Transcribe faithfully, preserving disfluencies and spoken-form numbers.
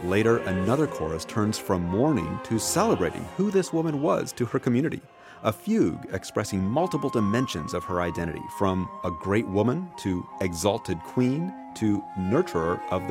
Later, another chorus turns from mourning to celebrating who this woman was to her community. A fugue expressing multiple dimensions of her identity, from a great woman to exalted queen to nurturer of the